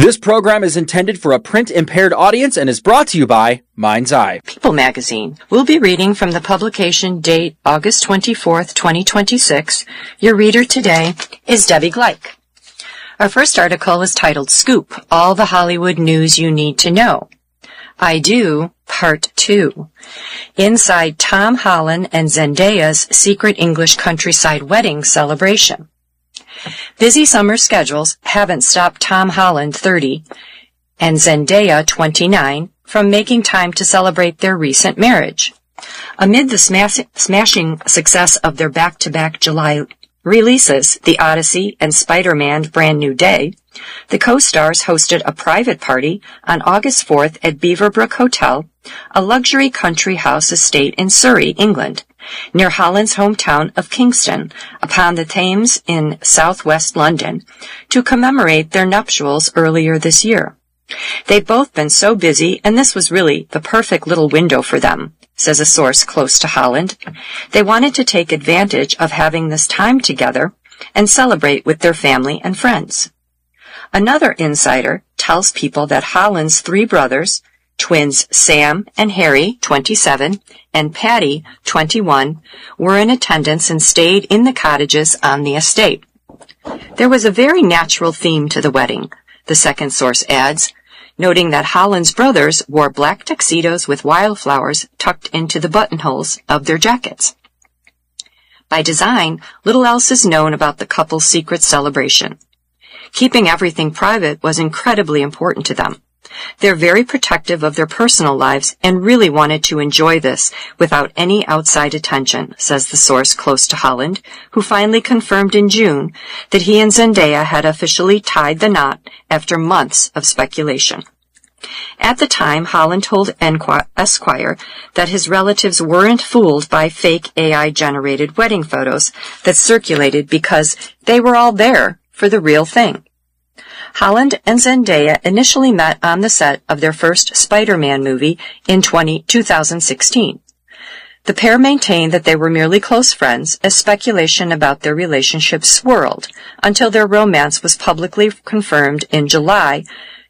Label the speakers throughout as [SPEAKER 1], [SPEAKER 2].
[SPEAKER 1] This program is intended for a print-impaired audience and is brought to you by Mind's Eye.
[SPEAKER 2] People Magazine. We'll be reading from the publication date August 24th, 2026. Your reader today is Debbie Gleich. Our first article is titled Scoop, All the Hollywood News You Need to Know. I Do, Part 2. Inside Tom Holland and Zendaya's secret English countryside wedding celebration. Busy summer schedules haven't stopped Tom Holland, 30, and Zendaya, 29, from making time to celebrate their recent marriage. Amid the smashing success of their back-to-back July releases, The Odyssey and Spider-Man Brand New Day, the co-stars hosted a private party on August 4th at Beaverbrook Hotel, a luxury country house estate in Surrey, England, near Holland's hometown of Kingston, upon the Thames in southwest London, to commemorate their nuptials earlier this year. They've both been so busy, and this was really the perfect little window for them, says a source close to Holland. They wanted to take advantage of having this time together and celebrate with their family and friends. Another insider tells People that Holland's three brothers, twins Sam and Harry, 27, and Patty, 21, were in attendance and stayed in the cottages on the estate. There was a very natural theme to the wedding, the second source adds, noting that Holland's brothers wore black tuxedos with wildflowers tucked into the buttonholes of their jackets. By design, little else is known about the couple's secret celebration. Keeping everything private was incredibly important to them. They're very protective of their personal lives and really wanted to enjoy this without any outside attention, says the source close to Holland, who finally confirmed in June that he and Zendaya had officially tied the knot after months of speculation. At the time, Holland told Esquire that his relatives weren't fooled by fake AI-generated wedding photos that circulated because they were all there for the real thing. Holland and Zendaya initially met on the set of their first Spider-Man movie in 2016. The pair maintained that they were merely close friends as speculation about their relationship swirled until their romance was publicly confirmed in July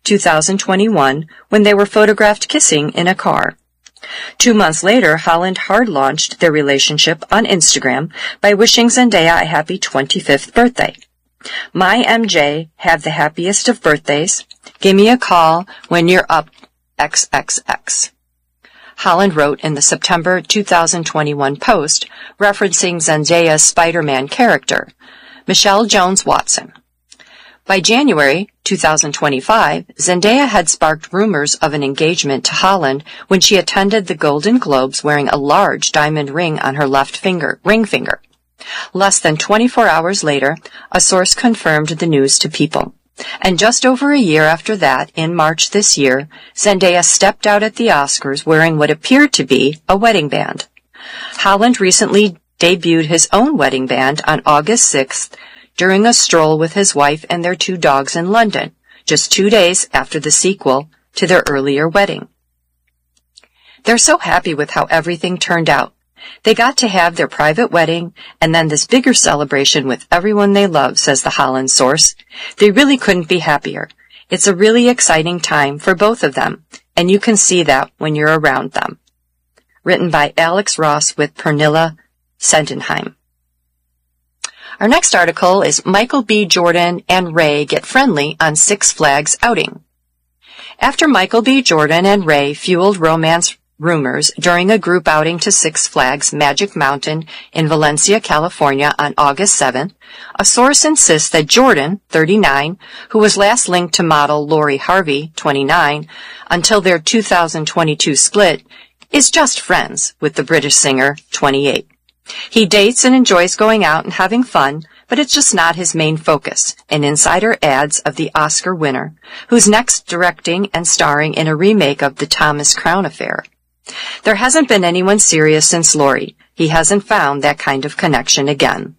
[SPEAKER 2] 2021 when they were photographed kissing in a car. 2 months later, Holland hard-launched their relationship on Instagram by wishing Zendaya a happy 25th birthday. My MJ, have the happiest of birthdays. Give me a call when you're up XXX. Holland wrote in the September 2021 post referencing Zendaya's Spider-Man character, Michelle Jones Watson. By January 2025, Zendaya had sparked rumors of an engagement to Holland when she attended the Golden Globes wearing a large diamond ring on her ring finger. Less than 24 hours later, a source confirmed the news to People. And just over a year after that, in March this year, Zendaya stepped out at the Oscars wearing what appeared to be a wedding band. Holland recently debuted his own wedding band on August 6th during a stroll with his wife and their 2 dogs in London, just 2 days after the sequel to their earlier wedding. They're so happy with how everything turned out. They got to have their private wedding and then this bigger celebration with everyone they love, says the Holland source. They really couldn't be happier. It's a really exciting time for both of them, and you can see that when you're around them. Written by Alex Ross with Pernilla Sendenheim. Our next article is Michael B. Jordan and Ray get friendly on Six Flags outing. After Michael B. Jordan and Ray fueled romance rumors during a group outing to Six Flags Magic Mountain in Valencia, California on August 7th, a source insists that Jordan, 39, who was last linked to model Lori Harvey, 29, until their 2022 split, is just friends with the British singer, 28. He dates and enjoys going out and having fun, but it's just not his main focus, an insider adds of the Oscar winner, who's next directing and starring in a remake of The Thomas Crown Affair. There hasn't been anyone serious since Lori. He hasn't found that kind of connection again.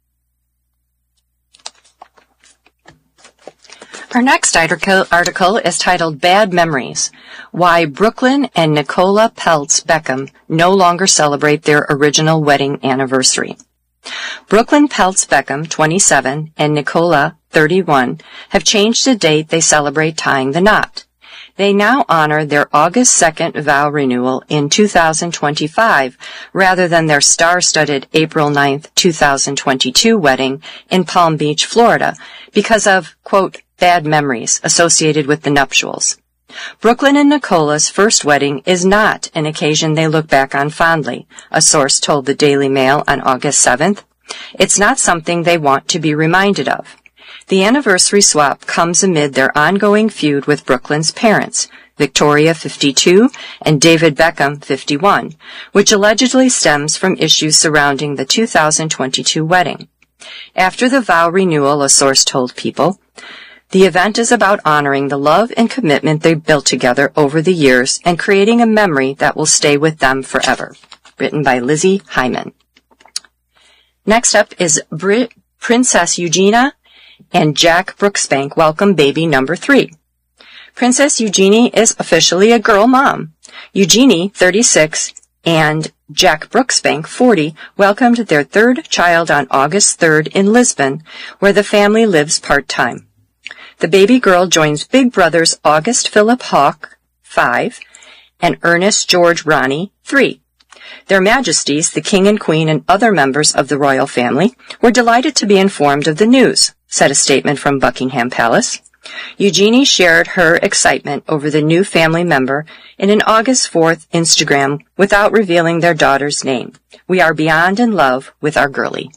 [SPEAKER 2] Our next article is titled Bad Memories, Why Brooklyn and Nicola Peltz Beckham No Longer Celebrate Their Original Wedding Anniversary. Brooklyn Peltz Beckham, 27, and Nicola 31, have changed the date they celebrate tying the knot. They now honor their August 2nd vow renewal in 2025 rather than their star-studded April 9th, 2022 wedding in Palm Beach, Florida, because of, quote, bad memories associated with the nuptials. Brooklyn and Nicola's first wedding is not an occasion they look back on fondly, a source told the Daily Mail on August 7th. It's not something they want to be reminded of. The anniversary swap comes amid their ongoing feud with Brooklyn's parents, Victoria, 52, and David Beckham, 51, which allegedly stems from issues surrounding the 2022 wedding. After the vow renewal, a source told People, the event is about honoring the love and commitment they built together over the years and creating a memory that will stay with them forever. Written by Lizzie Hyman. Next up is Princess Eugenia and Jack Brooksbank welcome baby number 3. Princess Eugenie is officially a girl mom. Eugenie, 36, and Jack Brooksbank, 40, welcomed their third child on August 3rd in Lisbon, where the family lives part-time. The baby girl joins big brothers August Philip Hawke, 5, and Ernest George Ronnie, 3. Their Majesties, the King and Queen, and other members of the royal family were delighted to be informed of the news, said a statement from Buckingham Palace. Eugenie shared her excitement over the new family member in an August 4th Instagram without revealing their daughter's name. We are beyond in love with our girlie.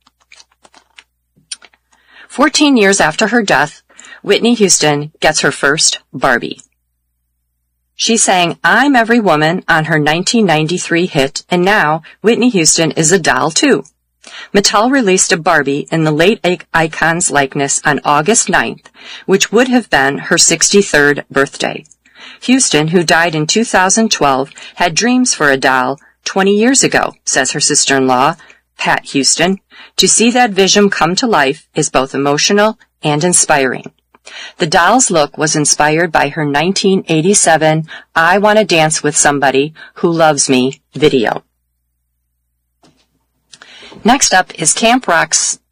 [SPEAKER 2] 14 years after her death, Whitney Houston gets her first Barbie. She sang I'm Every Woman on her 1993 hit, and now Whitney Houston is a doll too. Mattel released a Barbie in the late icon's likeness on August 9th, which would have been her 63rd birthday. Houston, who died in 2012, had dreams for a doll 20 years ago, says her sister-in-law, Pat Houston. To see that vision come to life is both emotional and inspiring. The doll's look was inspired by her 1987 I Want to Dance with Somebody Who Loves Me video. Next up is Camp Rock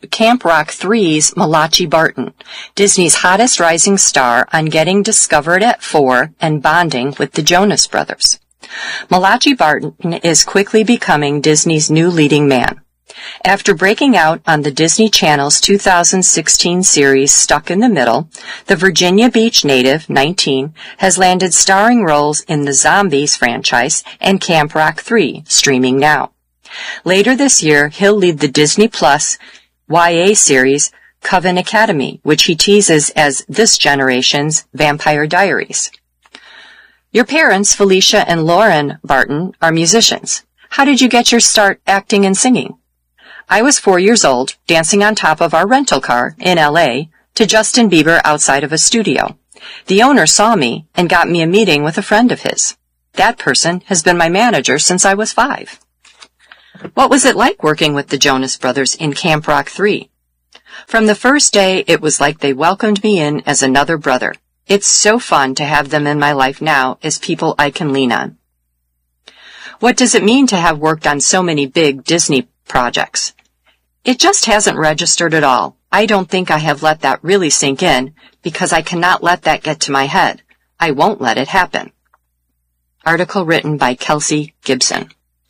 [SPEAKER 2] 3's Malachi Barton, Disney's hottest rising star on Getting Discovered at 4 and bonding with the Jonas Brothers. Malachi Barton is quickly becoming Disney's new leading man. After breaking out on the Disney Channel's 2016 series Stuck in the Middle, the Virginia Beach native, 19, has landed starring roles in the Zombies franchise and Camp Rock 3, streaming now. Later this year, he'll lead the Disney Plus YA series Coven Academy, which he teases as this generation's Vampire Diaries. Your parents, Felicia and Lauren Barton, are musicians. How did you get your start acting and singing? I was 4 years old, dancing on top of our rental car in L.A. to Justin Bieber outside of a studio. The owner saw me and got me a meeting with a friend of his. That person has been my manager since I was 5. What was it like working with the Jonas Brothers in Camp Rock 3? From the first day, it was like they welcomed me in as another brother. It's so fun to have them in my life now as people I can lean on. What does it mean to have worked on so many big Disney projects? It just hasn't registered at all. I don't think I have let that really sink in because I cannot let that get to my head. I won't let it happen. Article written by Kelsey Gibson.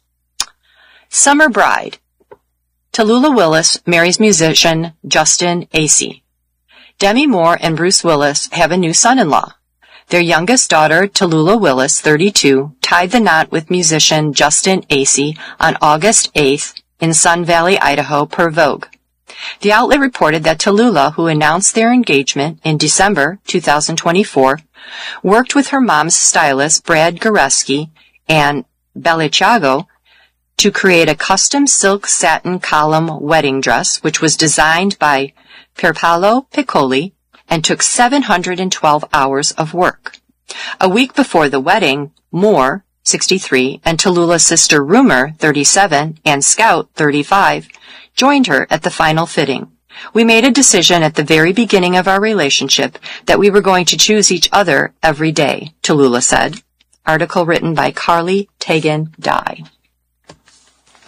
[SPEAKER 2] Summer Bride. Tallulah Willis marries musician Justin Acey. Demi Moore and Bruce Willis have a new son-in-law. Their youngest daughter, Tallulah Willis, 32, tied the knot with musician Justin Acey on August 8th in Sun Valley, Idaho, per Vogue. The outlet reported that Tallulah, who announced their engagement in December 2024, worked with her mom's stylist Brad Goreski and Balenciaga to create a custom silk satin column wedding dress, which was designed by Pierpaolo Piccoli and took 712 hours of work. A week before the wedding, Moore, 63, and Tallulah's sister Rumor, 37, and Scout, 35, joined her at the final fitting. We made a decision at the very beginning of our relationship that we were going to choose each other every day, Tallulah said. Article written by Carly Tegan Dye.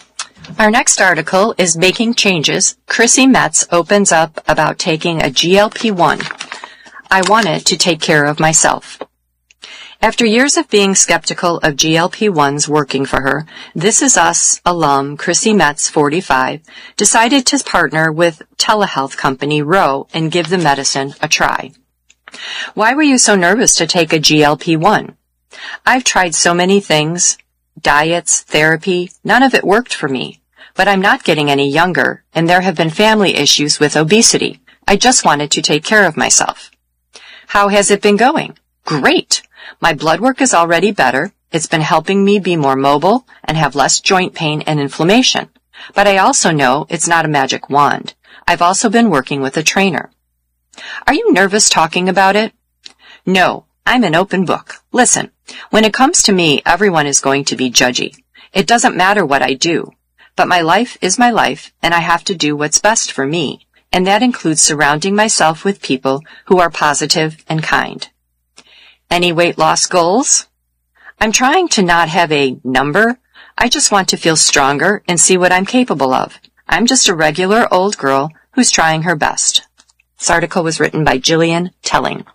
[SPEAKER 2] Our next article is Making Changes. Chrissy Metz opens up about taking a GLP-1. I wanted to take care of myself. After years of being skeptical of GLP-1s working for her, This Is Us alum Chrissy Metz, 45, decided to partner with telehealth company Ro and give the medicine a try. Why were you so nervous to take a GLP-1? I've tried so many things, diets, therapy, none of it worked for me. But I'm not getting any younger, and there have been family issues with obesity. I just wanted to take care of myself. How has it been going? Great! My blood work is already better. It's been helping me be more mobile and have less joint pain and inflammation. But I also know it's not a magic wand. I've also been working with a trainer. Are you nervous talking about it? No, I'm an open book. Listen, when it comes to me, everyone is going to be judgy. It doesn't matter what I do. But my life is my life, and I have to do what's best for me. And that includes surrounding myself with people who are positive and kind. Any weight loss goals? I'm trying to not have a number. I just want to feel stronger and see what I'm capable of. I'm just a regular old girl who's trying her best. This article was written by Jillian Telling.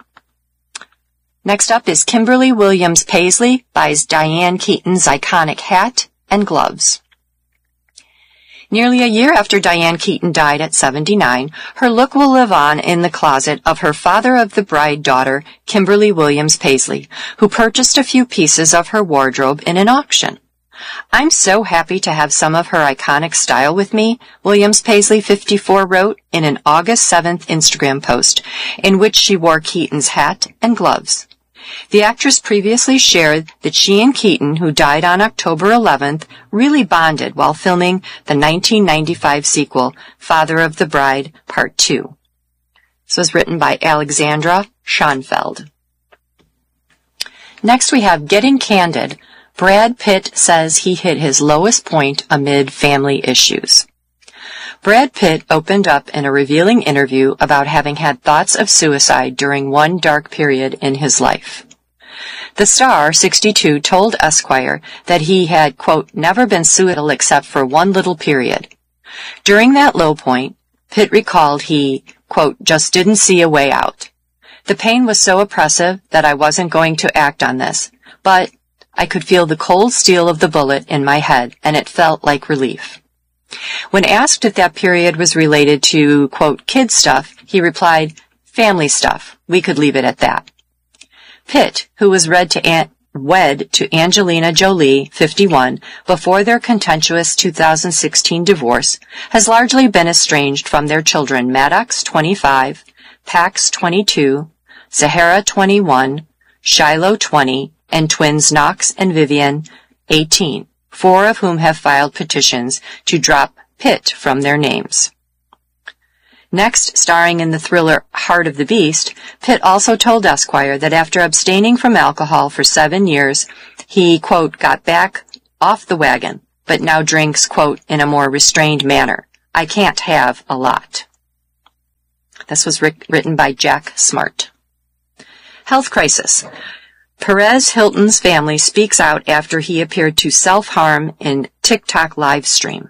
[SPEAKER 2] Next up is Kimberly Williams Paisley buys Diane Keaton's iconic hat and gloves. Nearly a year after Diane Keaton died at 79, her look will live on in the closet of her father-of-the-bride daughter, Kimberly Williams Paisley, who purchased a few pieces of her wardrobe in an auction. I'm so happy to have some of her iconic style with me, Williams Paisley, 54, wrote in an August 7th Instagram post, in which she wore Keaton's hat and gloves. The actress previously shared that she and Keaton, who died on October 11th, really bonded while filming the 1995 sequel, Father of the Bride, Part 2. This was written by Alexandra Schoenfeld. Next we have Getting Candid. Brad Pitt says he hit his lowest point amid family issues. Brad Pitt opened up in a revealing interview about having had thoughts of suicide during one dark period in his life. The star, 62, told Esquire that he had, quote, never been suicidal except for one little period. During that low point, Pitt recalled he, quote, just didn't see a way out. The pain was so oppressive that I wasn't going to act on this, but I could feel the cold steel of the bullet in my head, and it felt like relief. When asked if that period was related to, quote, kid stuff, he replied, family stuff. We could leave it at that. Pitt, who was wed to Angelina Jolie, 51, before their contentious 2016 divorce, has largely been estranged from their children Maddox, 25, Pax, 22, Zahara, 21, Shiloh, 20, and twins Knox and Vivian, 18. 4 of whom have filed petitions to drop Pitt from their names. Next, starring in the thriller Heart of the Beast, Pitt also told Esquire that after abstaining from alcohol for 7 years, he, quote, got back off the wagon, but now drinks, quote, in a more restrained manner. I can't have a lot. This was written by Jack Smart. Health crisis. Perez Hilton's family speaks out after he appeared to self-harm in TikTok live stream.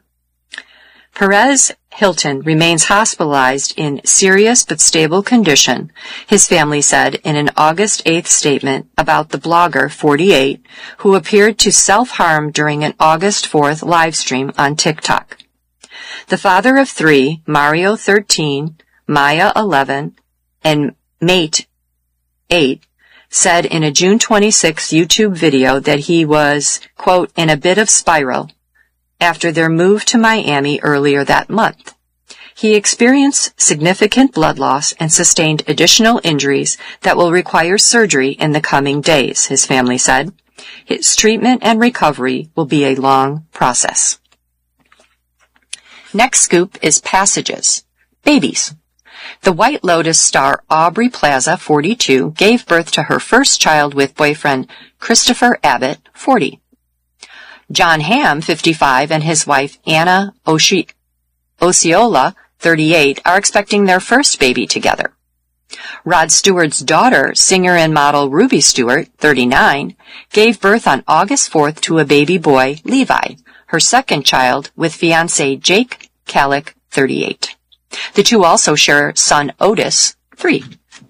[SPEAKER 2] Perez Hilton remains hospitalized in serious but stable condition, his family said in an August 8th statement about the blogger, 48, who appeared to self-harm during an August 4th live stream on TikTok. The father of 3, Mario, 13, Maya, 11, and Mate, 8, said in a June 26 YouTube video that he was, quote, in a bit of spiral after their move to Miami earlier that month. He experienced significant blood loss and sustained additional injuries that will require surgery in the coming days, his family said. His treatment and recovery will be a long process. Next scoop is Passages. Babies. The White Lotus star Aubrey Plaza, 42, gave birth to her first child with boyfriend Christopher Abbott, 40. John Hamm, 55, and his wife Anna Osceola, 38, are expecting their first baby together. Rod Stewart's daughter, singer and model Ruby Stewart, 39, gave birth on August 4th to a baby boy, Levi, her second child with fiancé Jake Calick, 38. The two also share son Otis, 3.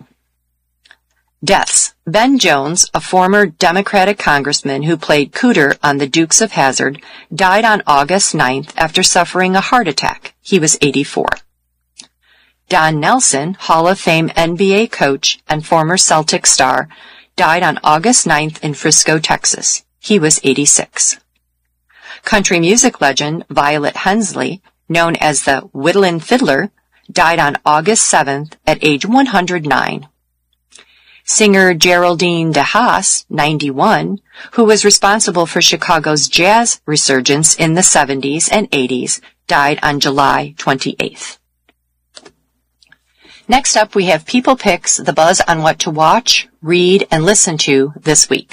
[SPEAKER 2] Deaths. Ben Jones, a former Democratic congressman who played Cooter on The Dukes of Hazzard, died on August 9th after suffering a heart attack. He was 84. Don Nelson, Hall of Fame NBA coach and former Celtic star, died on August 9th in Frisco, Texas. He was 86. Country music legend Violet Hensley, known as the Whittlin' Fiddler, died on August 7th at age 109. Singer Geraldine DeHaas, 91, who was responsible for Chicago's jazz resurgence in the 70s and 80s, died on July 28th. Next up, we have People Picks, the buzz on what to watch, read, and listen to this week.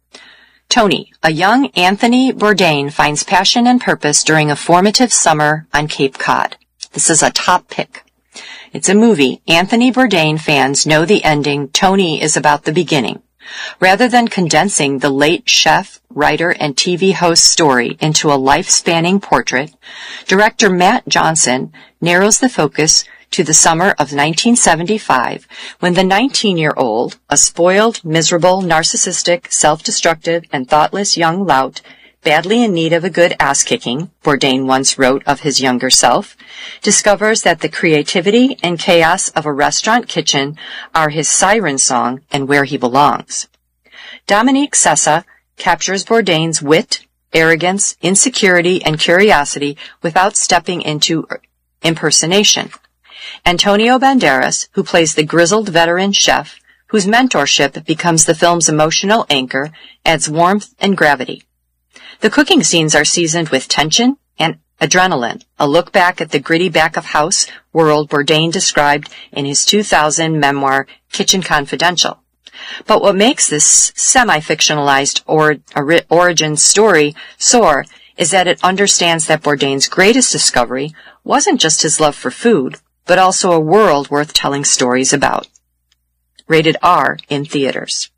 [SPEAKER 2] Tony, a young Anthony Bourdain finds passion and purpose during a formative summer on Cape Cod. This is a top pick. It's a movie. Anthony Bourdain fans know the ending. Tony is about the beginning. Rather than condensing the late chef, writer, and TV host story into a life-spanning portrait, director Matt Johnson narrows the focus to the summer of 1975, when the 19-year-old, a spoiled, miserable, narcissistic, self-destructive, and thoughtless young lout, badly in need of a good ass-kicking, Bourdain once wrote of his younger self, discovers that the creativity and chaos of a restaurant kitchen are his siren song and where he belongs. Dominique Sessa captures Bourdain's wit, arrogance, insecurity, and curiosity without stepping into impersonation. Antonio Banderas, who plays the grizzled veteran chef, whose mentorship becomes the film's emotional anchor, adds warmth and gravity. The cooking scenes are seasoned with tension and adrenaline, a look back at the gritty back-of-house world Bourdain described in his 2000 memoir, Kitchen Confidential. But what makes this semi-fictionalized origin story soar is that it understands that Bourdain's greatest discovery wasn't just his love for food, but also a world worth telling stories about. Rated R in theaters.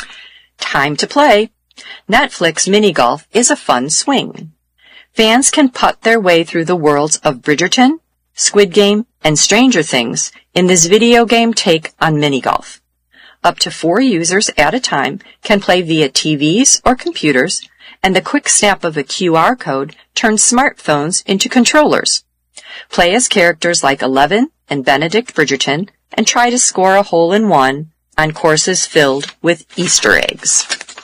[SPEAKER 2] Time to play. Netflix Mini Golf is a fun swing. Fans can putt their way through the worlds of Bridgerton, Squid Game, and Stranger Things in this video game take on mini golf. Up to 4 users at a time can play via TVs or computers, and the quick snap of a QR code turns smartphones into controllers. Play as characters like Eleven and Benedict Bridgerton and try to score a hole-in-one on courses filled with Easter eggs.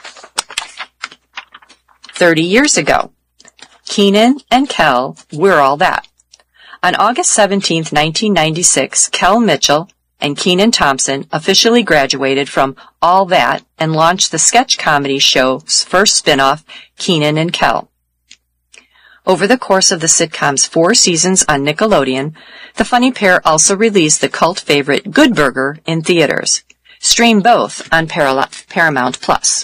[SPEAKER 2] 30 years ago, Kenan and Kel, We're All That. On August 17, 1996, Kel Mitchell and Kenan Thompson officially graduated from All That and launched the sketch comedy show's first spin-off, Kenan and Kel. Over the course of the sitcom's 4 seasons on Nickelodeon, the funny pair also released the cult favorite Good Burger in theaters. Stream both on Paramount+.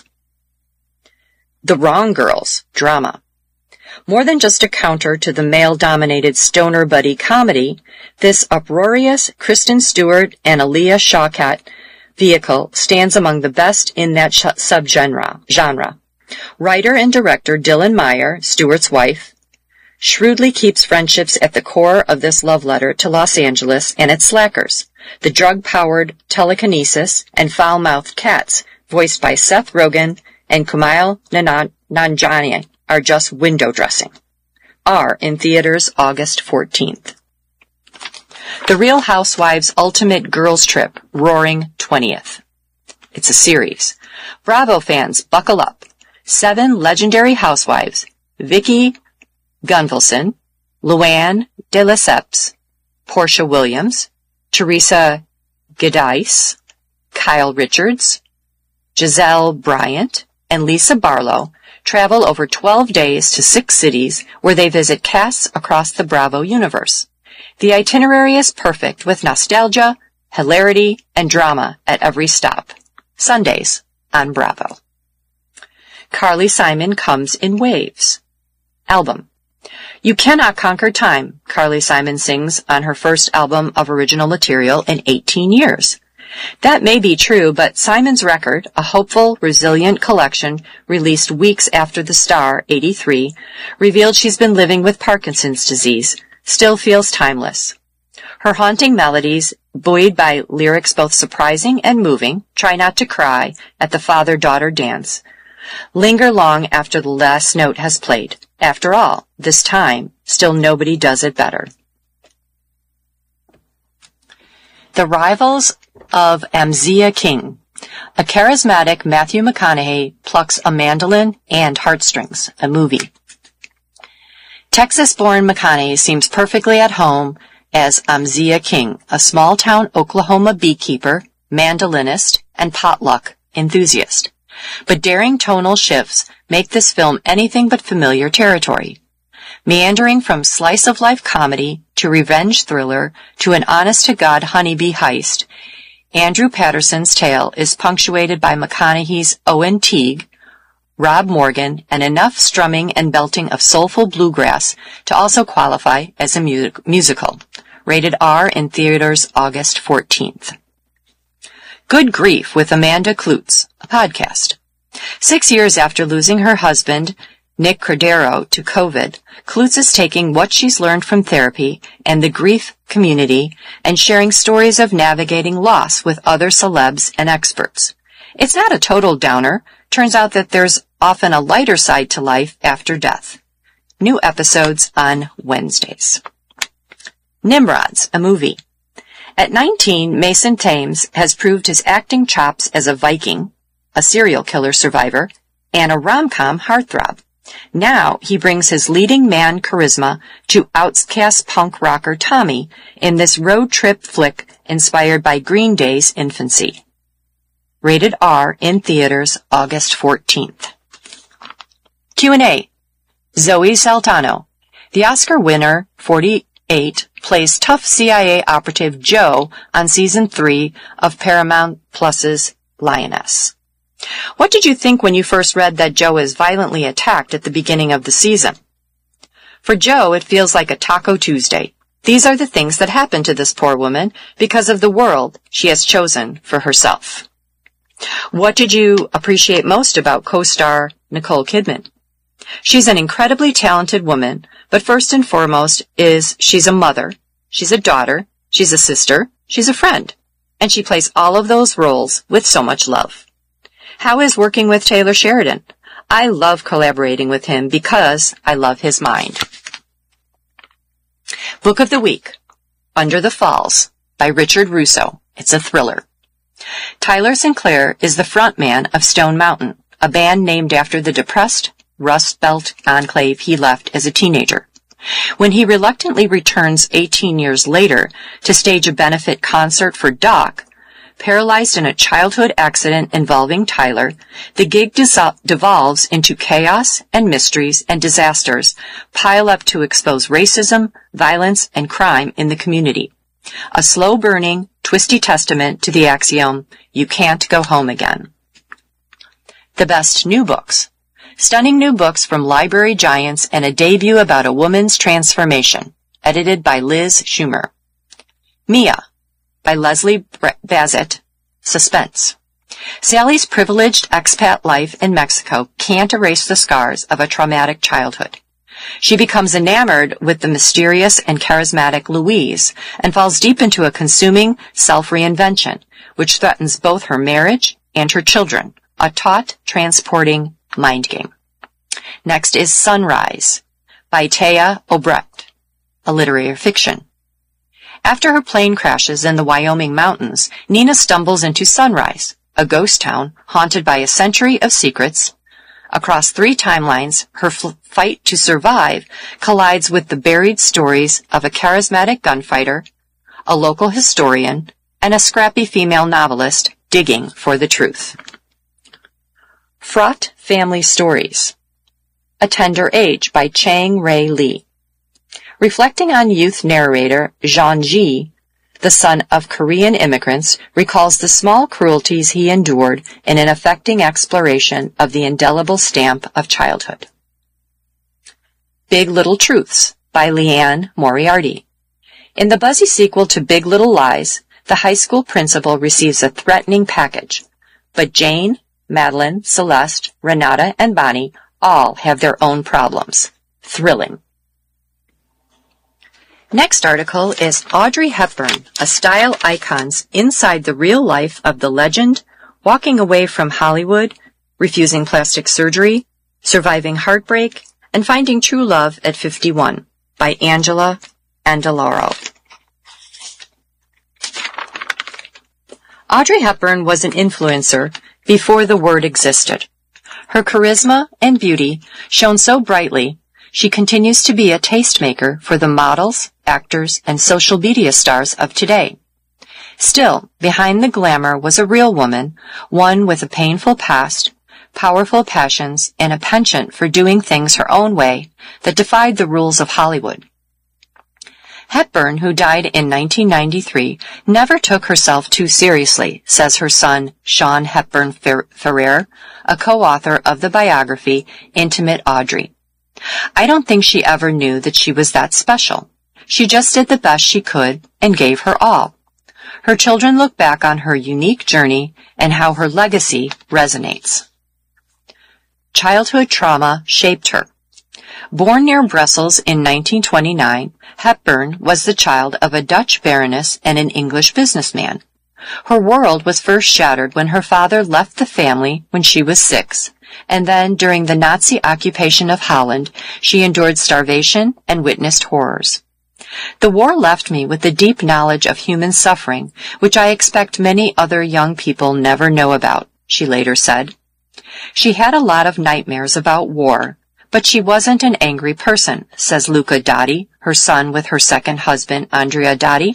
[SPEAKER 2] The Wrong Girls, drama. More than just a counter to the male-dominated stoner buddy comedy, this uproarious Kristen Stewart and Aaliyah Shawkat vehicle stands among the best in that subgenre. Writer and director Dylan Meyer, Stewart's wife, shrewdly keeps friendships at the core of this love letter to Los Angeles and its slackers, the drug-powered telekinesis and foul-mouthed cats, voiced by Seth Rogen and Kumail Nanjiani, are just window dressing. R in theaters August 14th. The Real Housewives Ultimate Girls Trip, Roaring 20th. It's a series. Bravo fans, buckle up. 7 legendary housewives, Vicki Gunvalson, Luann de Lesseps, Portia Williams, Teresa Giudice, Kyle Richards, Giselle Bryant, and Lisa Barlow travel over 12 days to 6 cities where they visit casts across the Bravo universe. The itinerary is perfect with nostalgia, hilarity, and drama at every stop. Sundays on Bravo. Carly Simon Comes in Waves. Album. You Cannot Conquer Time, Carly Simon sings on her first album of original material in 18 years. That may be true, but Simon's Record, a hopeful, resilient collection released weeks after The Star, 83, revealed she's been living with Parkinson's disease, still feels timeless. Her haunting melodies, buoyed by lyrics both surprising and moving, Try Not to Cry, At the Father-Daughter Dance, linger long after the last note has played. After all, this time, still nobody does it better. The Rivals of Amzia King. A charismatic Matthew McConaughey plucks a mandolin and heartstrings, a movie. Texas-born McConaughey seems perfectly at home as Amzia King, a small-town Oklahoma beekeeper, mandolinist, and potluck enthusiast. But daring tonal shifts make this film anything but familiar territory. Meandering from slice-of-life comedy to revenge thriller to an honest-to-God honeybee heist, Andrew Patterson's tale is punctuated by McConaughey's Owen Teague, Rob Morgan, and enough strumming and belting of soulful bluegrass to also qualify as a musical. Rated R in theaters August 14th. Good Grief with Amanda Klutz, a podcast. 6 years after losing her husband, Nick Cordero, to COVID, Klutz is taking what she's learned from therapy and the grief community and sharing stories of navigating loss with other celebs and experts. It's not a total downer. Turns out that there's often a lighter side to life after death. New episodes on Wednesdays. Nimrods, a movie. At 19, Mason Thames has proved his acting chops as a Viking, a serial killer survivor, and a rom-com heartthrob. Now he brings his leading man charisma to outcast punk rocker Tommy in this road trip flick inspired by Green Day's infancy. Rated R in theaters August 14th. Q&A. Zoe Saltano. The Oscar winner, 48, plays tough CIA operative Joe on Season 3 of Paramount Plus's Lioness. What did you think when you first read that Joe is violently attacked at the beginning of the season? For Joe, it feels like a Taco Tuesday. These are the things that happen to this poor woman because of the world she has chosen for herself. What did you appreciate most about co-star Nicole Kidman? She's an incredibly talented woman, but first and foremost she's a mother, she's a daughter, she's a sister, she's a friend, and she plays all of those roles with so much love. How is working with Taylor Sheridan? I love collaborating with him because I love his mind. Book of the Week, Under the Falls, by Richard Russo. It's a thriller. Tyler Sinclair is the frontman of Stone Mountain, a band named after the depressed Rust Belt enclave he left as a teenager. When he reluctantly returns 18 years later to stage a benefit concert for Doc, paralyzed in a childhood accident involving Tyler, the gig devolves into chaos and mysteries and disasters pile up to expose racism, violence, and crime in the community. A slow-burning, twisty testament to the axiom, you can't go home again. The best new books. Stunning new books from library giants and a debut about a woman's transformation, edited by Liz Schumer. Mia, by Leslie Bassett, suspense. Sally's privileged expat life in Mexico can't erase the scars of a traumatic childhood. She becomes enamored with the mysterious and charismatic Louise and falls deep into a consuming self-reinvention, which threatens both her marriage and her children, a taut, transporting mind game. Next is Sunrise, by Taya Obrecht, a literary fiction. After her plane crashes in the Wyoming mountains, Nina stumbles into Sunrise, a ghost town haunted by a century of secrets. Across 3 timelines, her fight to survive collides with the buried stories of a charismatic gunfighter, a local historian, and a scrappy female novelist digging for the truth. Fraught Family Stories. A Tender Age, by Chang Rae Lee. Reflecting on youth narrator Jean Ji, the son of Korean immigrants, recalls the small cruelties he endured in an affecting exploration of the indelible stamp of childhood. Big Little Truths, by Leanne Moriarty. In the buzzy sequel to Big Little Lies, The high school principal receives a threatening package, but Jane, Madeline, Celeste, Renata, and Bonnie all have their own problems. Thrilling. Next article is Audrey Hepburn, a style icon's inside the real life of the legend, walking away from Hollywood, refusing plastic surgery, surviving heartbreak, and finding true love at 51, by Angela Andaloro. Audrey Hepburn was an influencer before the word existed. Her charisma and beauty shone so brightly, she continues to be a tastemaker for the models, actors, and social media stars of today. Still, behind the glamour was a real woman, one with a painful past, powerful passions, and a penchant for doing things her own way that defied the rules of Hollywood. Hepburn, who died in 1993, never took herself too seriously, says her son, Sean Hepburn Ferrer, a co-author of the biography Intimate Audrey. I don't think she ever knew that she was that special. She just did the best she could and gave her all. Her children look back on her unique journey and how her legacy resonates. Childhood trauma shaped her. Born near Brussels in 1929, Hepburn was the child of a Dutch baroness and an English businessman. Her world was first shattered when her father left the family when she was 6, and then during the Nazi occupation of Holland, she endured starvation and witnessed horrors. The war left me with a deep knowledge of human suffering, which I expect many other young people never know about, she later said. She had a lot of nightmares about war, but she wasn't an angry person, says Luca Dotti, her son with her second husband, Andrea Dotti,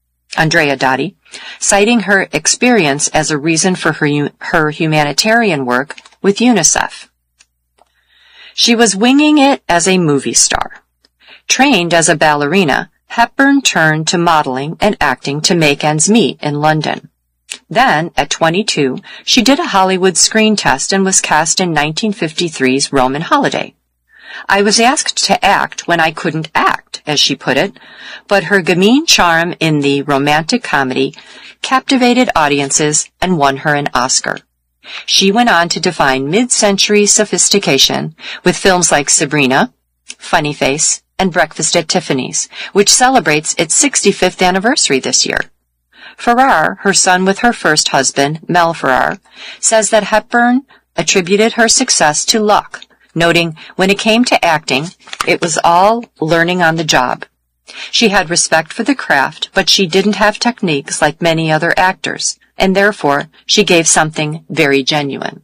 [SPEAKER 2] citing her experience as a reason for her humanitarian work with UNICEF. She was winging it as a movie star. Trained as a ballerina, Hepburn turned to modeling and acting to make ends meet in London. Then, at 22, she did a Hollywood screen test and was cast in 1953's Roman Holiday. I was asked to act when I couldn't act, as she put it, but her gamine charm in the romantic comedy captivated audiences and won her an Oscar. She went on to define mid-century sophistication with films like Sabrina, Funny Face, and Breakfast at Tiffany's, which celebrates its 65th anniversary this year. Ferrar, her son with her first husband, Mel Ferrar, says that Hepburn attributed her success to luck, noting when it came to acting, it was all learning on the job. She had respect for the craft, but she didn't have techniques like many other actors, and therefore she gave something very genuine.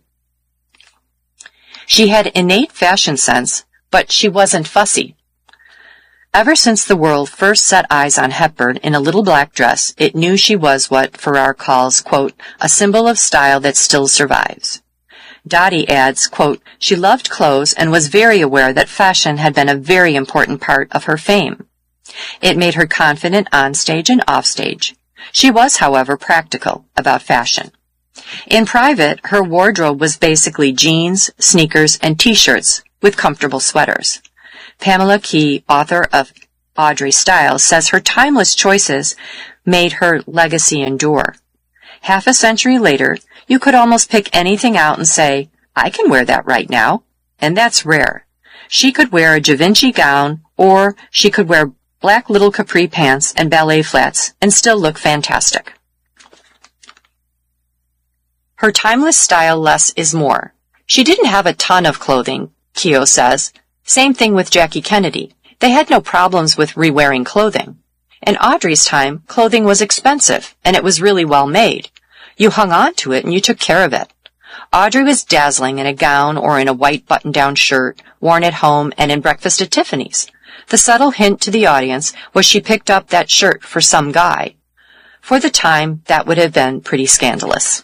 [SPEAKER 2] She had innate fashion sense, but she wasn't fussy. Ever since the world first set eyes on Hepburn in a little black dress, it knew she was what Ferrar calls, quote, a symbol of style that still survives. Dotti adds, quote, she loved clothes and was very aware that fashion had been a very important part of her fame. It made her confident on stage and off stage. She was, however, practical about fashion. In private, her wardrobe was basically jeans, sneakers, and t-shirts with comfortable sweaters. Pamela Key, author of Audrey Style, says her timeless choices made her legacy endure. Half a century later, you could almost pick anything out and say, I can wear that right now. And that's rare. She could wear a Givenchy gown, or she could wear black little capri pants and ballet flats and still look fantastic. Her timeless style, less is more. She didn't have a ton of clothing, Keogh says. Same thing with Jackie Kennedy. They had no problems with re-wearing clothing. In Audrey's time, clothing was expensive, and it was really well made. You hung on to it and you took care of it. Audrey was dazzling in a gown or in a white button-down shirt, worn at home and in Breakfast at Tiffany's. The subtle hint to the audience was she picked up that shirt for some guy. For the time, that would have been pretty scandalous.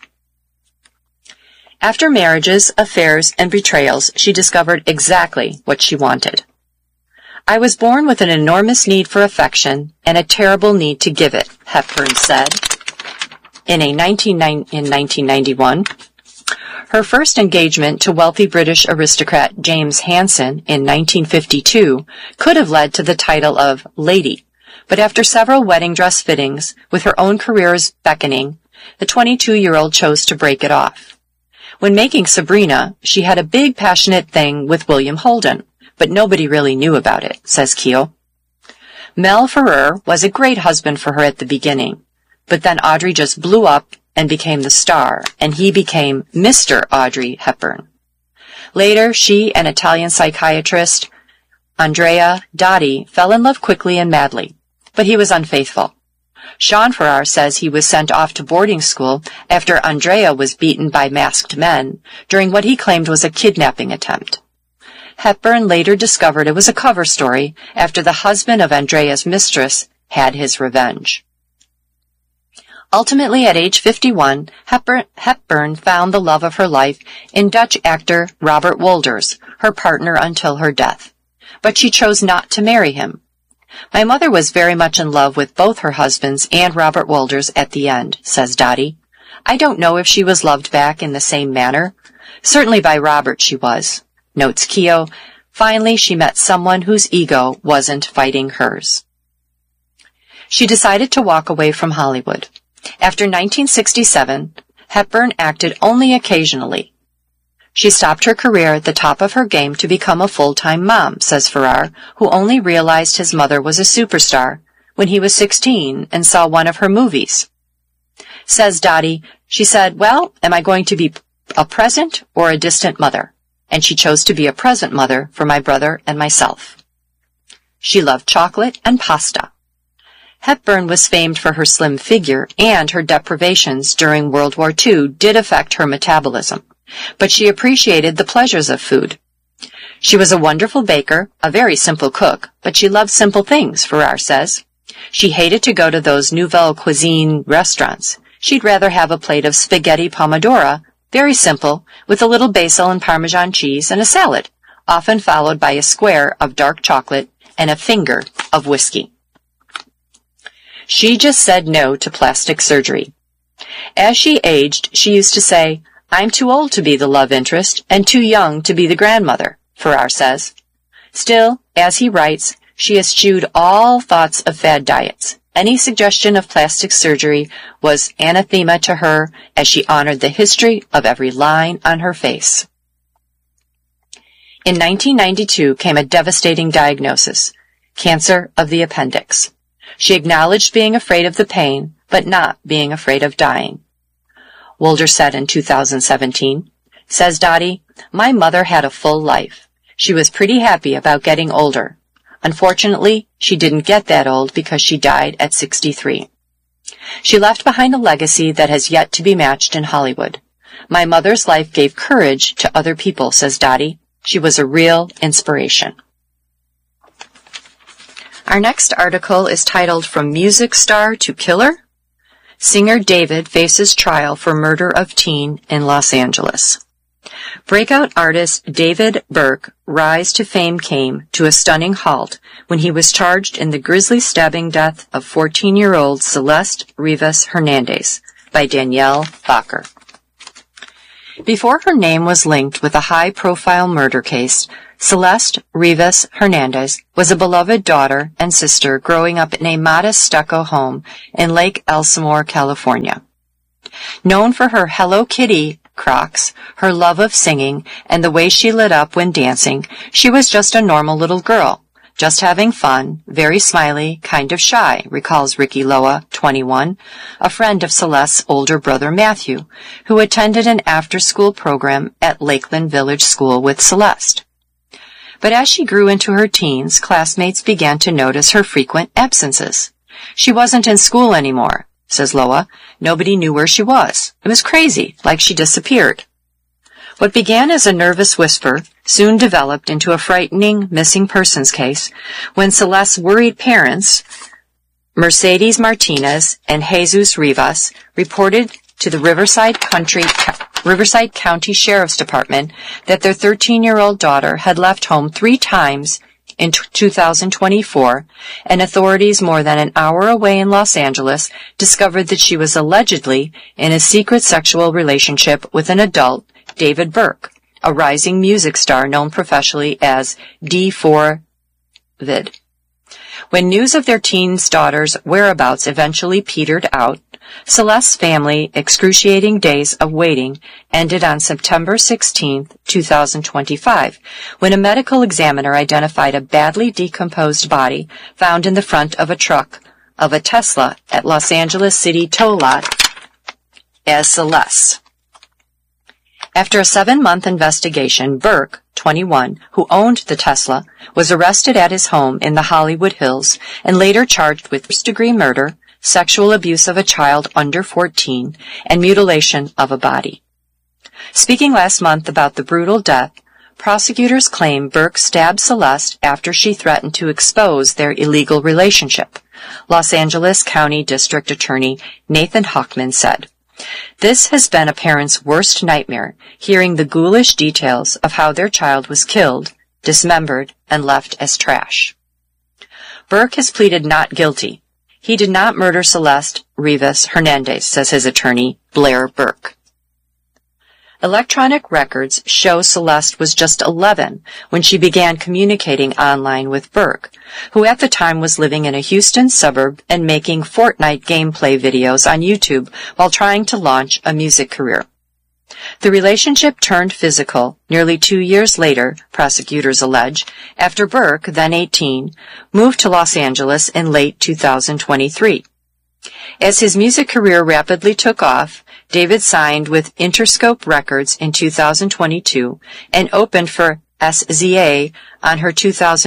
[SPEAKER 2] After marriages, affairs, and betrayals, she discovered exactly what she wanted. I was born with an enormous need for affection and a terrible need to give it, Hepburn said in 1991. Her first engagement to wealthy British aristocrat James Hansen in 1952 could have led to the title of Lady, But after several wedding dress fittings, with her own careers beckoning, the 22-year-old chose to break it off. When making Sabrina, she had a big passionate thing with William Holden, but nobody really knew about it, says Keogh. Mel Ferrer was a great husband for her at the beginning, but then Audrey just blew up and became the star, and he became Mr. Audrey Hepburn. Later, she and Italian psychiatrist Andrea Dotti fell in love quickly and madly, but he was unfaithful. Sean Farrar says he was sent off to boarding school after Andrea was beaten by masked men during what he claimed was a kidnapping attempt. Hepburn later discovered it was a cover story after the husband of Andrea's mistress had his revenge. Ultimately, at age 51, Hepburn found the love of her life in Dutch actor Robert Wolders, her partner until her death. But she chose not to marry him. My mother was very much in love with both her husbands and Robert Wolders at the end, says Dotti. I don't know if she was loved back in the same manner. Certainly by Robert she was, notes Keogh. Finally, she met someone whose ego wasn't fighting hers. She decided to walk away from Hollywood. After 1967, Hepburn acted only occasionally. She stopped her career at the top of her game to become a full-time mom, says Farrar, who only realized his mother was a superstar when he was 16 and saw one of her movies. Says Dotti, she said, well, am I going to be a present or a distant mother? And she chose to be a present mother for my brother and myself. She loved chocolate and pasta. Hepburn was famed for her slim figure, and her deprivations during World War II did affect her metabolism, but she appreciated the pleasures of food. She was a wonderful baker, a very simple cook, but she loved simple things, Farrar says. She hated to go to those nouvelle cuisine restaurants. She'd rather have a plate of spaghetti pomodoro, very simple, with a little basil and Parmesan cheese and a salad, often followed by a square of dark chocolate and a finger of whiskey. She just said no to plastic surgery. As she aged, she used to say, I'm too old to be the love interest and too young to be the grandmother, Farrar says. Still, as he writes, she eschewed all thoughts of fad diets. Any suggestion of plastic surgery was anathema to her as she honored the history of every line on her face. In 1992 came a devastating diagnosis, cancer of the appendix. She acknowledged being afraid of the pain, but not being afraid of dying. Wolders said in 2017, says Dotti, my mother had a full life. She was pretty happy about getting older. Unfortunately, she didn't get that old because she died at 63. She left behind a legacy that has yet to be matched in Hollywood. My mother's life gave courage to other people, says Dotti. She was a real inspiration. Our next article is titled From Music Star to Killer. Singer David faces trial for murder of teen in Los Angeles. Breakout artist David Burke rise to fame came to a stunning halt when he was charged in the grisly stabbing death of 14-year-old Celeste Rivas Hernandez by Danielle Bacher. Before her name was linked with a high-profile murder case, Celeste Rivas Hernandez was a beloved daughter and sister growing up in a modest stucco home in Lake Elsinore, California. Known for her Hello Kitty Crocs, her love of singing, and the way she lit up when dancing, she was just a normal little girl, just having fun, very smiley, kind of shy, recalls Ricky Loa, 21, a friend of Celeste's older brother Matthew, who attended an after-school program at Lakeland Village School with Celeste. But as she grew into her teens, classmates began to notice her frequent absences. She wasn't in school anymore, says Loa. Nobody knew where she was. It was crazy, like she disappeared. What began as a nervous whisper soon developed into a frightening missing persons case when Celeste's worried parents, Mercedes Martinez and Jesus Rivas, reported to the Riverside County Sheriff's Department that their 13-year-old daughter had left home 3 times in 2024, and authorities more than an hour away in Los Angeles discovered that she was allegedly in a secret sexual relationship with an adult, David Burke, a rising music star known professionally as D4 Vid. When news of their teen daughter's whereabouts eventually petered out, Celeste's family excruciating days of waiting ended on September 16, 2025, when a medical examiner identified a badly decomposed body found in the front of a truck of a Tesla at Los Angeles City tow lot as Celeste. After a 7-month investigation, Burke, 21, who owned the Tesla, was arrested at his home in the Hollywood Hills and later charged with first-degree murder, sexual abuse of a child under 14, and mutilation of a body. Speaking last month about the brutal death, prosecutors claim Burke stabbed Celeste after she threatened to expose their illegal relationship, Los Angeles County District Attorney Nathan Hochman said. This has been a parent's worst nightmare, hearing the ghoulish details of how their child was killed, dismembered, and left as trash. Burke has pleaded not guilty. He did not murder Celeste Rivas Hernandez, says his attorney, Blair Burke. Electronic records show Celeste was just 11 when she began communicating online with Burke, who at the time was living in a Houston suburb and making Fortnite gameplay videos on YouTube while trying to launch a music career. The relationship turned physical nearly 2 years later, prosecutors allege, after Burke, then 18, moved to Los Angeles in late 2023. As his music career rapidly took off, David signed with Interscope Records in 2022 and opened for SZA on her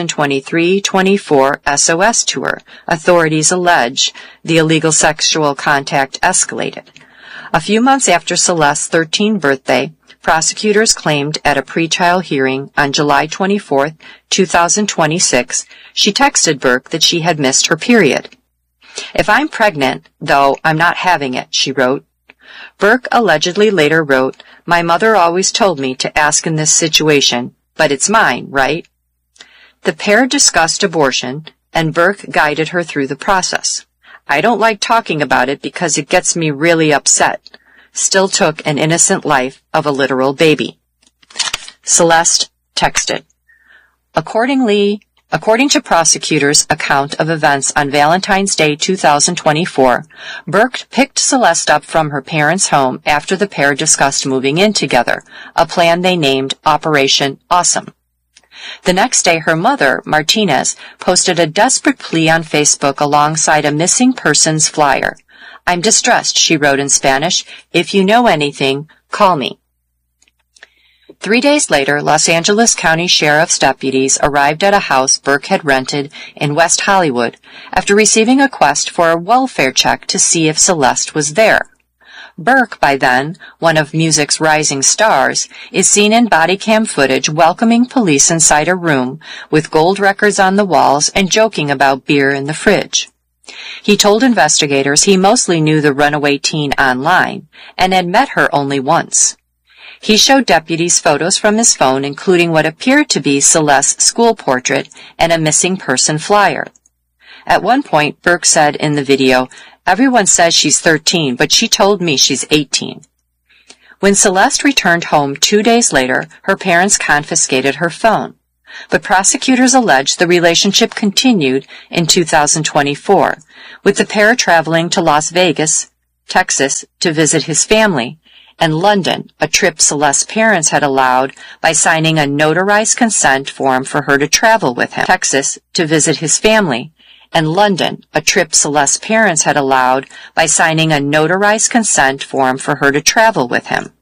[SPEAKER 2] 2023-24 SOS tour. Authorities allege the illegal sexual contact escalated. A few months after Celeste's 13th birthday, prosecutors claimed at a pretrial hearing on July 24, 2026, she texted Burke that she had missed her period. "If I'm pregnant, though, I'm not having it," she wrote. Burke allegedly later wrote, "My mother always told me to ask in this situation, but it's mine, right?" The pair discussed abortion, and Burke guided her through the process. "I don't like talking about it because it gets me really upset." Still took an innocent life of a literal baby. Celeste texted. According to prosecutors' account of events on Valentine's Day 2024, Burke picked Celeste up from her parents' home after the pair discussed moving in together, a plan they named Operation Awesome. The next day, her mother, Martinez, posted a desperate plea on Facebook alongside a missing persons flyer. "I'm distressed," she wrote in Spanish. "If you know anything, call me." 3 days later, Los Angeles County Sheriff's deputies arrived at a house Burke had rented in West Hollywood after receiving a request for a welfare check to see if Celeste was there. Burke, by then, one of music's rising stars, is seen in body cam footage welcoming police inside a room with gold records on the walls and joking about beer in the fridge. He told investigators he mostly knew the runaway teen online and had met her only once. He showed deputies photos from his phone, including what appeared to be Celeste's school portrait and a missing person flyer. At one point, Burke said in the video, "Everyone says she's 13, but she told me she's 18. When Celeste returned home 2 days later, her parents confiscated her phone. But prosecutors allege the relationship continued in 2024, with the pair traveling to Las Vegas, Texas, to visit his family, and London, a trip Celeste's parents had allowed by signing a notarized consent form for her to travel with him. Texas, to visit his family, and London, a trip Celeste's parents had allowed by signing a notarized consent form for her to travel with him.